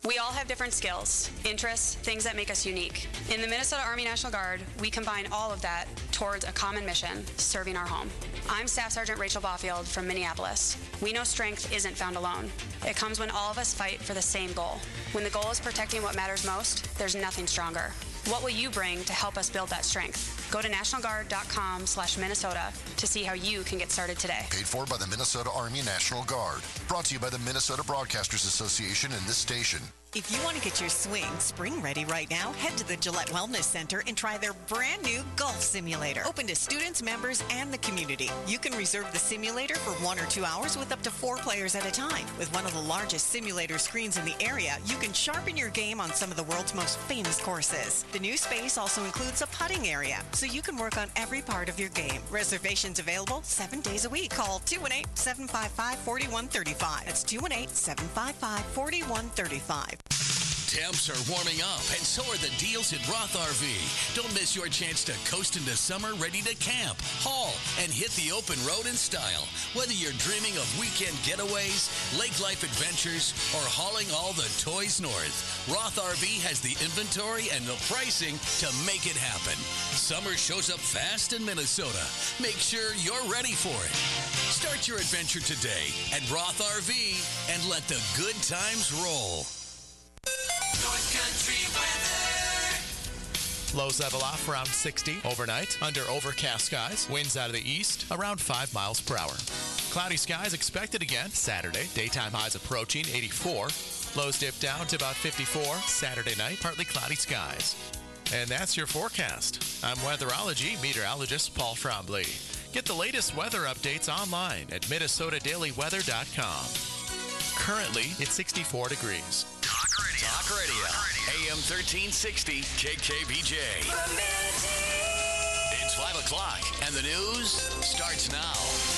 We all have different skills, interests, things that make us unique. In the Minnesota Army National Guard, we combine all of that towards a common mission, serving our home. I'm Staff Sergeant Rachel Baufield from Minneapolis. We know strength isn't found alone. It comes when all of us fight for the same goal. When the goal is protecting what matters most, there's nothing stronger. What will you bring to help us build that strength? Go to nationalguard.com/Minnesota to see how you can get started today. Paid for by the Minnesota Army National Guard. Brought to you by the Minnesota Broadcasters Association and this station. If you want to get your swing spring ready right now, head to the Gillette Wellness Center and try their brand new golf simulator. Open to students, members, and the community. You can reserve the simulator for 1 or 2 hours with up to 4 players at a time. With one of the largest simulator screens in the area, you can sharpen your game on some of the world's most famous courses. The new space also includes a putting area, so you can work on every part of your game. Reservations available 7 days a week. Call 218-755-4135. That's 218-755-4135. Temps are warming up, and so are the deals at Roth RV. Don't miss your chance to coast into summer ready to camp, haul, and hit the open road in style. Whether you're dreaming of weekend getaways, lake life adventures, or hauling all the toys north, Roth RV has the inventory and the pricing to make it happen. Summer shows up fast in Minnesota. Make sure you're ready for it. Start your adventure today at Roth RV and let the good times roll. North Country weather. Lows level off around 60 overnight under overcast skies. Winds out of the east around 5 miles per hour. Cloudy skies expected again Saturday. Daytime highs approaching 84. Lows dip down to about 54 Saturday night. Partly cloudy skies. And that's your forecast. I'm weatherology meteorologist Paul Trombley. Get the latest weather updates online at MinnesotaDailyWeather.com. Currently, it's 64 degrees. Talk Radio. AM 1360 KKBJ. It's 5 o'clock, and the news starts now.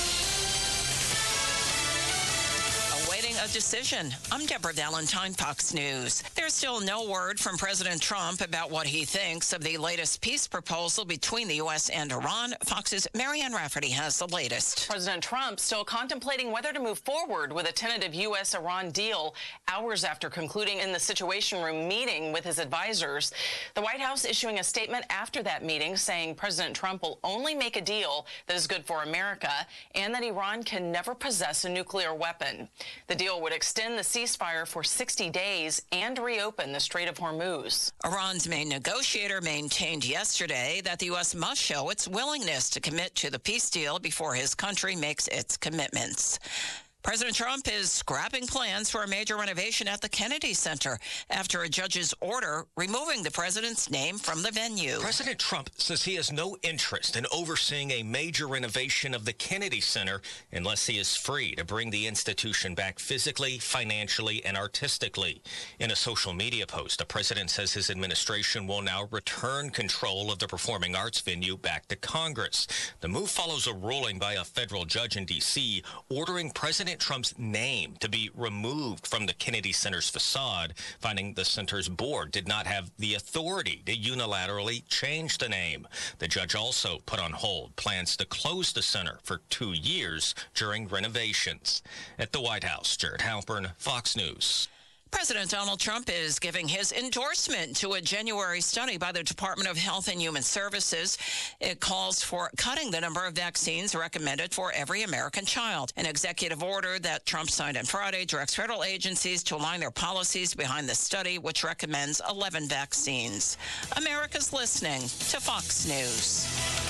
Awaiting a decision. I'm Deborah Valentine, Fox News. There's still no word from President Trump about what he thinks of the latest peace proposal between the U.S. and Iran. Fox's Marianne Rafferty has the latest. President Trump still contemplating whether to move forward with a tentative U.S.-Iran deal hours after concluding in the Situation Room meeting with his advisors. The White House issuing a statement after that meeting saying President Trump will only make a deal that is good for America and that Iran can never possess a nuclear weapon. The deal would extend the ceasefire for 60 days and reopen the Strait of Hormuz. Iran's main negotiator maintained yesterday that the U.S. must show its willingness to commit to the peace deal before his country makes its commitments. President Trump is scrapping plans for a major renovation at the Kennedy Center after a judge's order removing the president's name from the venue. President Trump says he has no interest in overseeing a major renovation of the Kennedy Center unless he is free to bring the institution back physically, financially, and artistically. In a social media post, the president says his administration will now return control of the performing arts venue back to Congress. The move follows a ruling by a federal judge in D.C. ordering President Trump's name to be removed from the Kennedy Center's facade, finding the center's board did not have the authority to unilaterally change the name. The judge also put on hold plans to close the center for 2 years during renovations. At the White House, Jared Halpern, Fox News. President Donald Trump is giving his endorsement to a January study by the Department of Health and Human Services. It calls for cutting the number of vaccines recommended for every American child. An executive order that Trump signed on Friday directs federal agencies to align their policies behind the study, which recommends 11 vaccines. America's listening to Fox News.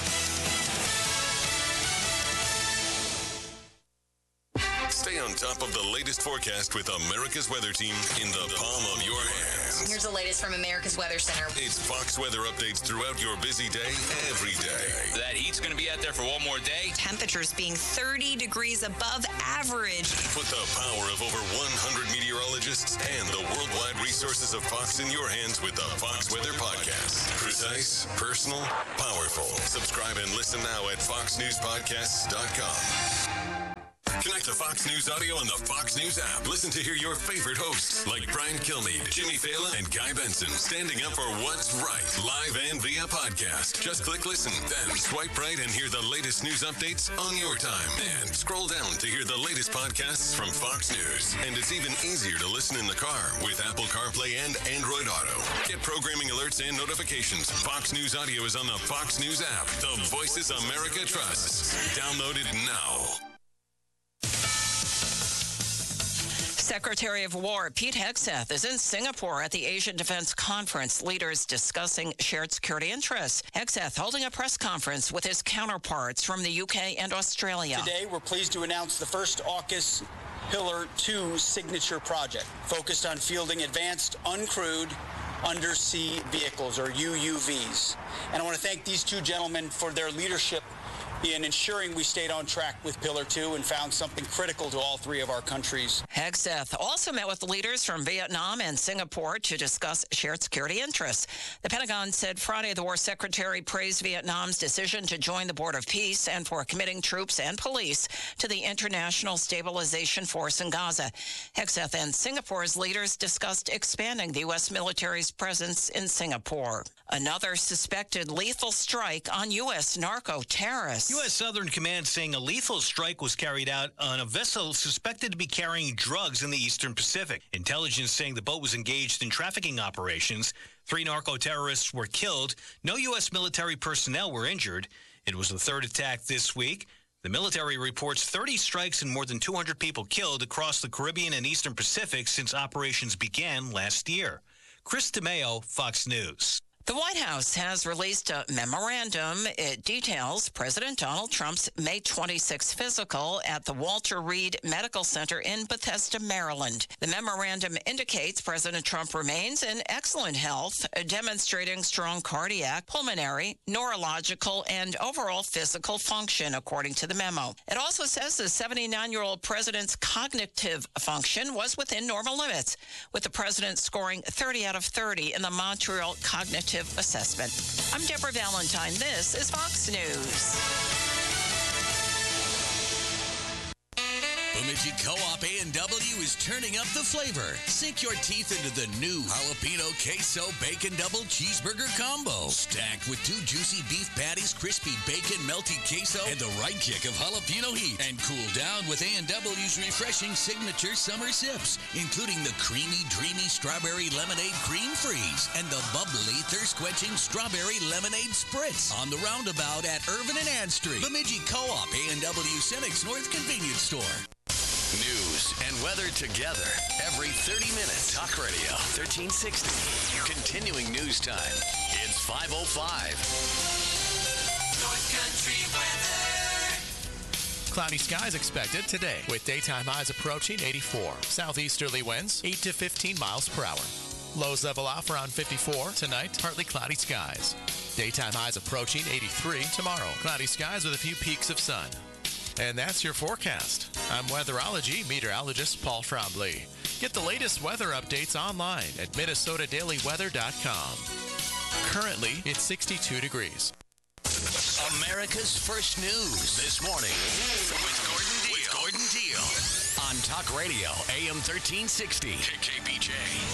Stay on top of the latest forecast with America's Weather Team in the palm of your hands. Here's the latest from America's Weather Center. It's Fox weather updates throughout your busy day, every day. That heat's going to be out there for one more day. Temperatures being 30 degrees above average. Put the power of over 100 meteorologists and the worldwide resources of Fox in your hands with the Fox Weather Podcast. Precise, personal, powerful. Subscribe and listen now at foxnewspodcasts.com. Connect to Fox News Audio on the Fox News app. Listen to hear your favorite hosts like Brian Kilmeade, Jimmy Fallon, and Guy Benson standing up for what's right, live and via podcast. Just click listen, then swipe right and hear the latest news updates on your time. And scroll down to hear the latest podcasts from Fox News. And it's even easier to listen in the car with Apple CarPlay and Android Auto. Get programming alerts and notifications. Fox News Audio is on the Fox News app. The Voices America trusts. Download it now. Secretary of War Pete Hegseth is in Singapore at the Asian Defense Conference, leaders discussing shared security interests. Hegseth holding a press conference with his counterparts from the UK and Australia. Today, we're pleased to announce the first AUKUS Pillar 2 signature project, focused on fielding advanced uncrewed undersea vehicles, or UUVs. And I want to thank these two gentlemen for their leadership in ensuring we stayed on track with Pillar 2 and found something critical to all three of our countries. Hegseth also met with leaders from Vietnam and Singapore to discuss shared security interests. The Pentagon said Friday the war secretary praised Vietnam's decision to join the Board of Peace and for committing troops and police to the International Stabilization Force in Gaza. Hegseth and Singapore's leaders discussed expanding the U.S. military's presence in Singapore. Another suspected lethal strike on U.S. narco-terrorists. U.S. Southern Command saying a lethal strike was carried out on a vessel suspected to be carrying drugs in the Eastern Pacific. Intelligence saying the boat was engaged in trafficking operations. 3 narco-terrorists were killed. No U.S. military personnel were injured. It was the third attack this week. The military reports 30 strikes and more than 200 people killed across the Caribbean and Eastern Pacific since operations began last year. Chris DeMeo, Fox News. The White House has released a memorandum. It details President Donald Trump's May 26 physical at the Walter Reed Medical Center in Bethesda, Maryland. The memorandum indicates President Trump remains in excellent health, demonstrating strong cardiac, pulmonary, neurological, and overall physical function, according to the memo. It also says the 79-year-old president's cognitive function was within normal limits, with the president scoring 30 out of 30 in the Montreal Cognitive Assessment. I'm Deborah Valentine. This is Fox News. Bemidji Co-op A&W is turning up the flavor. Sink your teeth into the new jalapeno queso bacon double cheeseburger combo. Stacked with 2 juicy beef patties, crispy bacon, melty queso, and the right kick of jalapeno heat. And cool down with A&W's refreshing signature summer sips, including the creamy, dreamy strawberry lemonade cream freeze and the bubbly, thirst-quenching strawberry lemonade spritz on the roundabout at Irvin and Ann Street. Bemidji Co-op A&W Cemex North Convenience Store. News and weather together every 30 minutes. Talk Radio 1360. Continuing news time. It's 5:05. North Country weather. Cloudy skies expected today with daytime highs approaching 84. Southeasterly winds 8 to 15 miles per hour. Lows level off around 54 tonight. Partly cloudy skies. Daytime highs approaching 83 tomorrow. Cloudy skies with a few peaks of sun. And that's your forecast. I'm weatherology meteorologist Paul Trombley. Get the latest weather updates online at MinnesotaDailyWeather.com. Currently, it's 62 degrees. America's First News this morning with Gordon Deal on Talk Radio AM 1360 KBJ.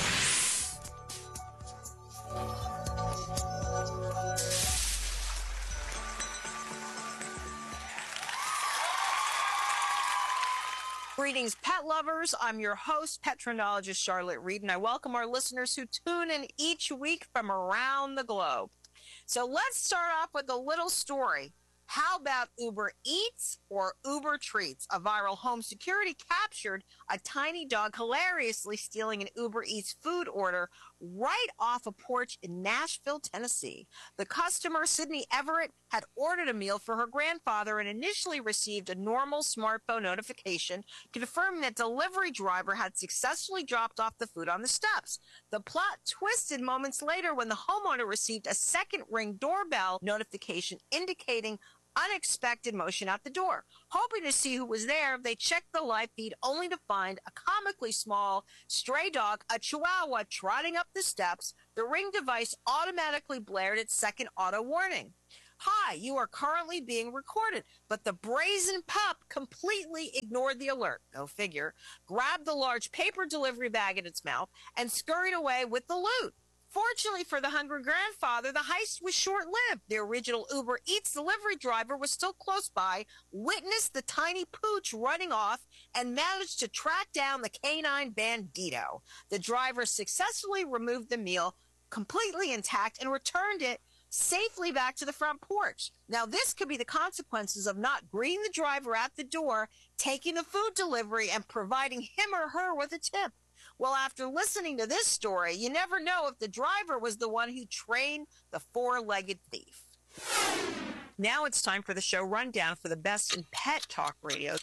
Greetings, pet lovers. I'm your host, pet trendologist Charlotte Reed, and I welcome our listeners who tune in each week from around the globe. So let's start off with a little story. How about Uber Eats or Uber Treats? A viral home security captured a tiny dog hilariously stealing an Uber Eats food order right off a porch in Nashville, Tennessee. The customer, Sydney Everett, had ordered a meal for her grandfather and initially received a normal smartphone notification confirming that delivery driver had successfully dropped off the food on the steps. The plot twisted moments later when the homeowner received a second Ring doorbell notification indicating unexpected motion out the door. Hoping to see who was there, they checked the live feed only to find a comically small stray dog, a chihuahua, trotting up the steps. The Ring device automatically blared its second auto warning. "Hi, you are currently being recorded." But the brazen pup completely ignored the alert. Go figure. Grabbed the large paper delivery bag in its mouth and scurried away with the loot. Fortunately for the hungry grandfather, the heist was short-lived. The original Uber Eats delivery driver was still close by, witnessed the tiny pooch running off, and managed to track down the canine bandito. The driver successfully removed the meal completely intact and returned it safely back to the front porch. Now, this could be the consequences of not greeting the driver at the door, taking the food delivery, and providing him or her with a tip. Well, after listening to this story, you never know if the driver was the one who trained the four-legged thief. Now it's time for the show rundown for the best in pet talk radio.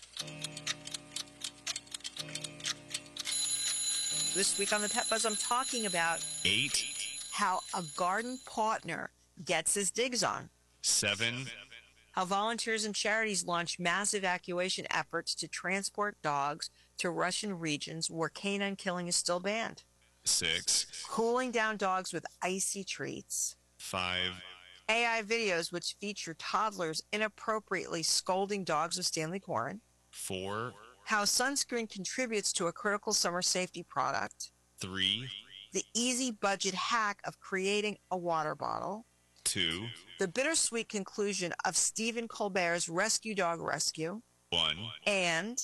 This week on the Pet Buzz, I'm talking about 8, how a garden partner gets his digs on. 7, How volunteers and charities launch mass evacuation efforts to transport dogs to Russian regions where canine killing is still banned. 6, Cooling down dogs with icy treats. 5, AI videos which feature toddlers inappropriately scolding dogs with Stanley Koren. 4, How sunscreen contributes to a critical summer safety product. 3, The easy budget hack of creating a water bottle. 2, The bittersweet conclusion of Stephen Colbert's Rescue Dog Rescue. 1. And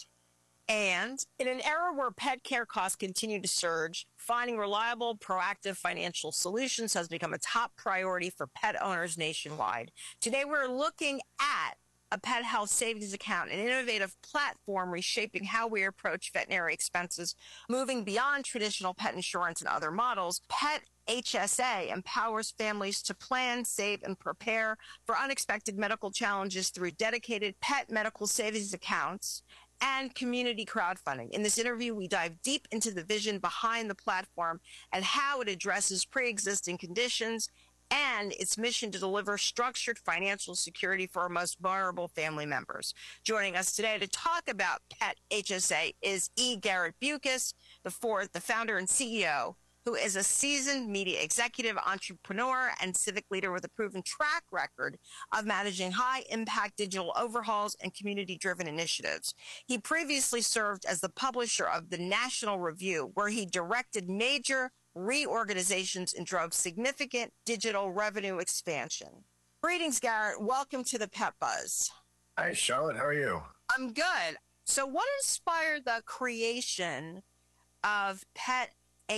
in an era where pet care costs continue to surge, finding reliable, proactive financial solutions has become a top priority for pet owners nationwide. Today, we're looking at a pet health savings account, an innovative platform reshaping how we approach veterinary expenses, moving beyond traditional pet insurance and other models. Pet HSA empowers families to plan, save, and prepare for unexpected medical challenges through dedicated pet medical savings accounts and community crowdfunding. In this interview, we dive deep into the vision behind the platform and how it addresses pre-existing conditions and its mission to deliver structured financial security for our most vulnerable family members. Joining us today to talk about Pet HSA is E. Garrett Bucas, the founder and CEO, who is a seasoned media executive, entrepreneur, and civic leader with a proven track record of managing high-impact digital overhauls and community-driven initiatives. He previously served as the publisher of the National Review, where he directed major reorganizations and drove significant digital revenue expansion. Greetings, Garrett. Welcome to the Pet Buzz. Hi, Charlotte. How are you? I'm good. So what inspired the creation of Pet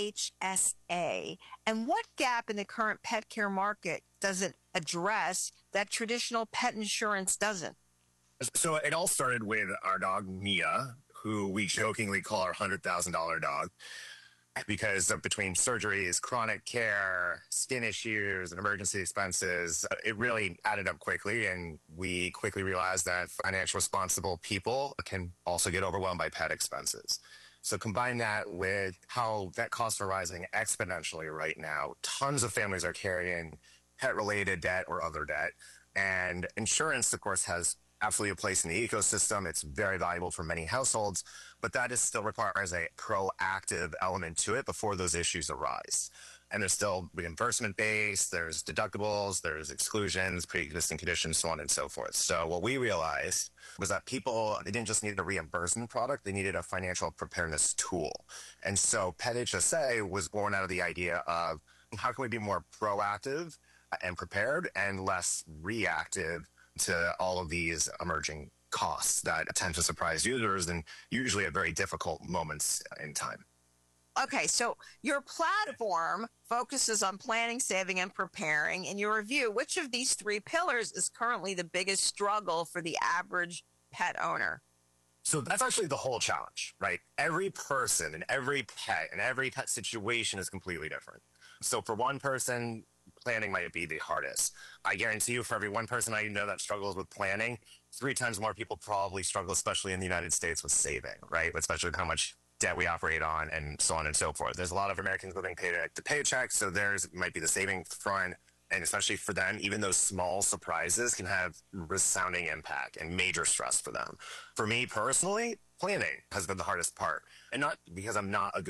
HSA, and what gap in the current pet care market does it address that traditional pet insurance doesn't? So it all started with our dog, Mia, who we jokingly call our $100,000 dog, because of between surgeries, chronic care, skin issues, and emergency expenses, it really added up quickly. And we quickly realized that financially responsible people can also get overwhelmed by pet expenses. So combine that with how vet costs are rising exponentially right now. Tons of families are carrying pet-related debt or other debt. And insurance, of course, has absolutely a place in the ecosystem. It's very valuable for many households, but that is still requires a proactive element to it before those issues arise. And there's still reimbursement-based, there's deductibles, there's exclusions, pre-existing conditions, so on and so forth. So what we realized was that people, they didn't just need a reimbursement product, they needed a financial preparedness tool. And so Pet HSA was born out of the idea of how can we be more proactive and prepared and less reactive to all of these emerging costs that tend to surprise users and usually at very difficult moments in time. Okay, so your platform focuses on planning, saving, and preparing. In your review, which of these three pillars is currently the biggest struggle for the average pet owner? So that's actually the whole challenge, right? Every person and every pet situation is completely different. So for one person, planning might be the hardest. I guarantee you, for every one person I know that struggles with planning, 3 times more people probably struggle, especially in the United States, with saving, right? Especially with how much debt we operate on and so on and so forth. There's a lot of Americans living paycheck to paycheck, so theirs might be the saving front. And especially for them, even those small surprises can have resounding impact and major stress for them. For me personally, planning has been the hardest part. And not because I'm not a good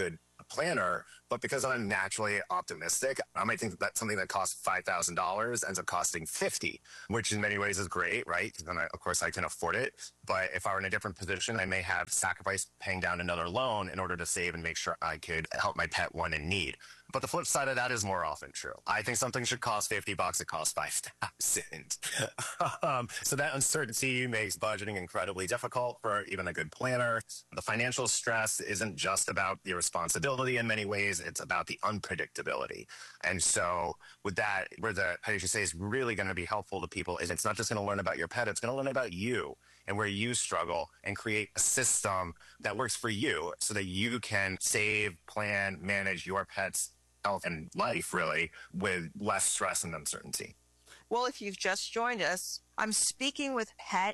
planner, but because I'm naturally optimistic, I might think that something that costs $5,000 ends up costing $50,000, which in many ways is great, right? Because then, of course, I can afford it. But if I were in a different position, I may have sacrificed paying down another loan in order to save and make sure I could help my pet one in need. But the flip side of that is more often true. I think something should cost $50, it costs $5,000. So that uncertainty makes budgeting incredibly difficult for even a good planner. The financial stress isn't just about the responsibility in many ways, it's about the unpredictability. And so with that, where the Pet HSA is really going to be helpful to people is it's not just going to learn about your pet, it's going to learn about you and where you struggle and create a system that works for you so that you can save, plan, manage your pet's health and life really with less stress and uncertainty. Well, if you've just joined us, I'm speaking with Pet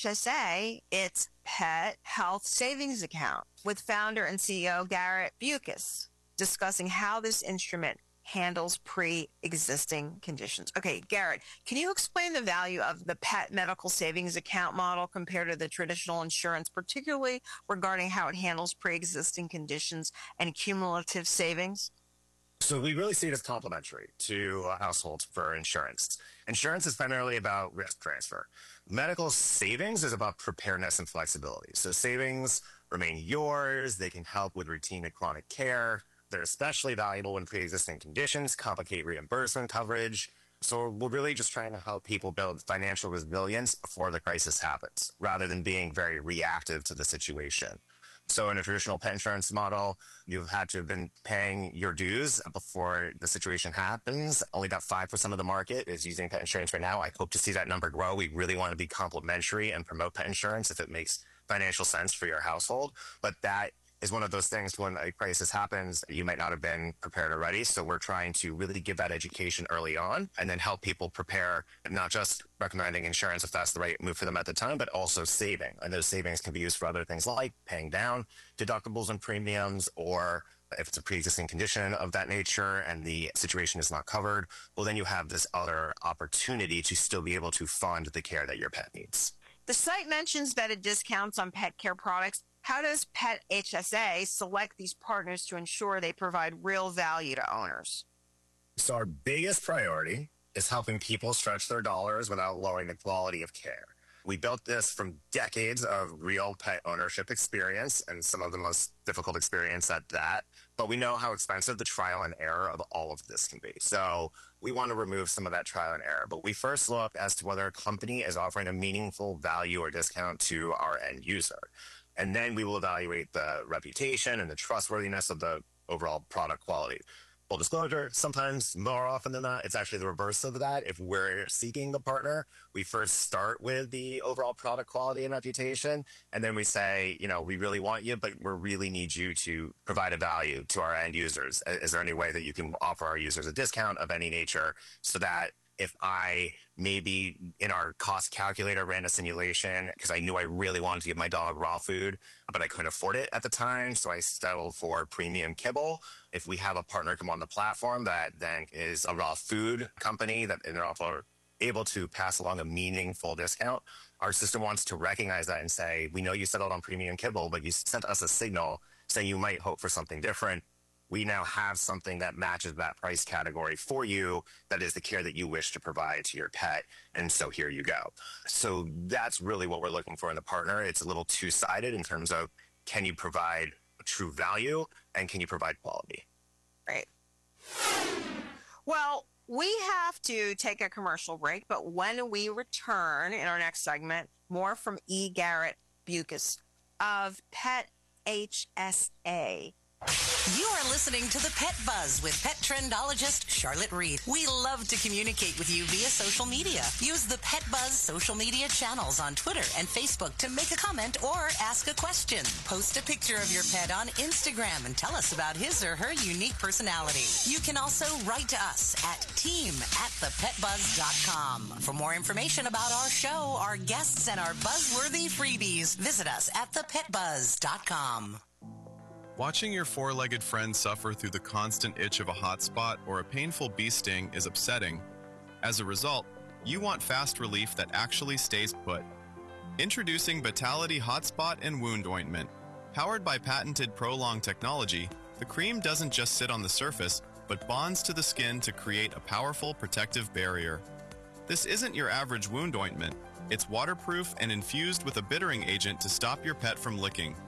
HSA. It's Pet Health Savings Account with founder and CEO Garrett Bucas, discussing how this instrument handles pre-existing conditions. Okay, Garrett, can you explain the value of the pet medical savings account model compared to the traditional insurance, particularly regarding how it handles pre-existing conditions and cumulative savings? So we really see it as complementary to a household for insurance. Insurance is primarily about risk transfer. Medical savings is about preparedness and flexibility. So savings remain yours. They can help with routine and chronic care. They're especially valuable when pre-existing conditions complicate reimbursement coverage. So we're really just trying to help people build financial resilience before the crisis happens, rather than being very reactive to the situation. So in a traditional pet insurance model, you've had to have been paying your dues before the situation happens. Only about 5% of the market is using pet insurance right now. I hope to see that number grow. We really want to be complementary and promote pet insurance if it makes financial sense for your household. But that is one of those things when a crisis happens, you might not have been prepared already. So we're trying to really give that education early on and then help people prepare, not just recommending insurance if that's the right move for them at the time, but also saving. And those savings can be used for other things like paying down deductibles and premiums, or if it's a pre-existing condition of that nature and the situation is not covered, well, then you have this other opportunity to still be able to fund the care that your pet needs. The site mentions that it discounts on pet care products. How does Pet HSA select these partners to ensure they provide real value to owners? So our biggest priority is helping people stretch their dollars without lowering the quality of care. We built this from decades of real pet ownership experience and some of the most difficult experience at that. But we know how expensive the trial and error of all of this can be. So we want to remove some of that trial and error. But we first look as to whether a company is offering a meaningful value or discount to our end user. And then we will evaluate the reputation and the trustworthiness of the overall product quality. Full disclosure, sometimes more often than not, it's actually the reverse of that. If we're seeking the partner, we first start with the overall product quality and reputation. And then we say, you know, we really want you, but we really need you to provide a value to our end users. Is there any way that you can offer our users a discount of any nature so that if I maybe in our cost calculator ran a simulation because I knew I really wanted to give my dog raw food, but I couldn't afford it at the time, so I settled for premium kibble. If we have a partner come on the platform that then is a raw food company that they're also able to pass along a meaningful discount, our system wants to recognize that and say, we know you settled on premium kibble, but you sent us a signal saying you might hope for something different. We now have something that matches that price category for you. That is the care that you wish to provide to your pet. And so here you go. So that's really what we're looking for in the partner. It's a little two-sided in terms of can you provide true value and can you provide quality? Right. Well, we have to take a commercial break, but when we return in our next segment, more from E. Garrett Bucas of Pet HSA. You are listening to The Pet Buzz with pet trendologist Charlotte Reed. We love to communicate with you via social media. Use the Pet Buzz social media channels on Twitter and Facebook to make a comment or ask a question. Post a picture of your pet on Instagram and tell us about his or her unique personality. You can also write to us at team@thepetbuzz.com. For more information about our show, our guests, and our buzzworthy freebies, visit us at thepetbuzz.com. Watching your four-legged friend suffer through the constant itch of a hot spot or a painful bee sting is upsetting. As a result, you want fast relief that actually stays put. Introducing Vitality Hotspot and Wound Ointment. Powered by patented Prolong technology, The cream doesn't just sit on the surface, but bonds to the skin to create a powerful protective barrier. This isn't your average wound ointment. It's waterproof and infused with a bittering agent to stop your pet from licking.